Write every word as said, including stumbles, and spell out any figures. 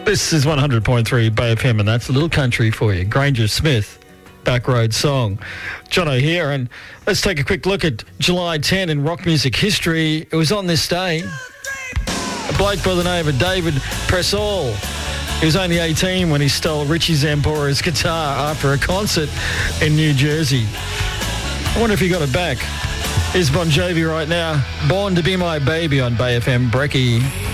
This is one hundred point three Bay F M, and that's a little country for you. Granger Smith, Backroad Song. Jono here, and let's take a quick look at July tenth in rock music history. It was on this day. A bloke by the name of David Pressall. He was only eighteen when he stole Richie Zambora's guitar after a concert in New Jersey. I wonder if he got it back. Here's Bon Jovi right now. Born to Be My Baby on Bay F M. Brecky.